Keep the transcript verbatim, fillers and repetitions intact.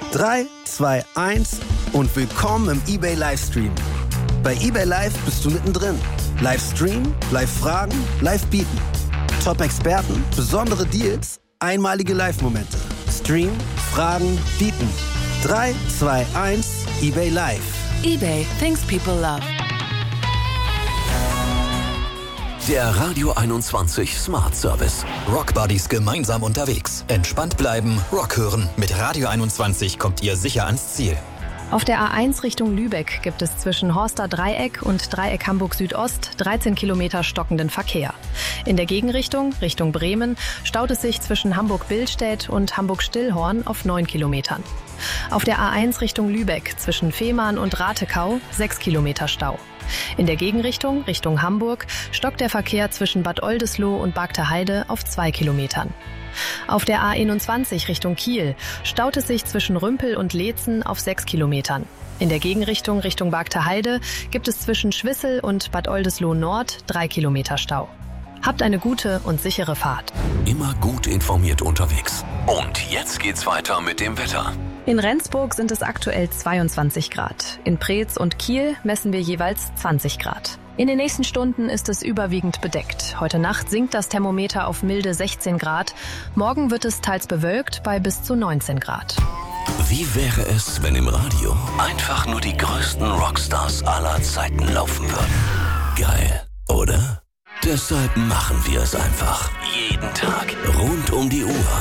drei, zwei, eins und willkommen im eBay Livestream. Bei eBay Live bist du mittendrin. Livestream, Live-Fragen, Live-Bieten. Top-Experten, besondere Deals, einmalige Live-Momente. Stream, Fragen, Bieten. drei, zwei, eins, eBay Live. eBay, things people love. Der Radio einundzwanzig Smart Service. Rockbuddies gemeinsam unterwegs. Entspannt bleiben, Rock hören. Mit Radio einundzwanzig kommt ihr sicher ans Ziel. Auf der A eins Richtung Lübeck gibt es zwischen Horster Dreieck und Dreieck Hamburg Südost dreizehn Kilometer stockenden Verkehr. In der Gegenrichtung, Richtung Bremen, staut es sich zwischen Hamburg-Billstedt und Hamburg-Stillhorn auf neun Kilometern. Auf der A eins Richtung Lübeck zwischen Fehmarn und Ratekau sechs Kilometer Stau. In der Gegenrichtung, Richtung Hamburg, stockt der Verkehr zwischen Bad Oldesloe und Bagterheide auf zwei Kilometern. Auf der A einundzwanzig Richtung Kiel staut es sich zwischen Rümpel und Leetzen auf sechs Kilometern. In der Gegenrichtung Richtung Bagterheide gibt es zwischen Schwissel und Bad Oldesloe Nord drei Kilometer Stau. Habt eine gute und sichere Fahrt. Immer gut informiert unterwegs. Und jetzt geht's weiter mit dem Wetter. In Rendsburg sind es aktuell zweiundzwanzig Grad. In Preetz und Kiel messen wir jeweils zwanzig Grad. In den nächsten Stunden ist es überwiegend bedeckt. Heute Nacht sinkt das Thermometer auf milde sechzehn Grad. Morgen wird es teils bewölkt bei bis zu neunzehn Grad. Wie wäre es, wenn im Radio einfach nur die größten Rockstars aller Zeiten laufen würden? Geil, oder? Deshalb machen wir es einfach. Jeden Tag. Rund um die Uhr.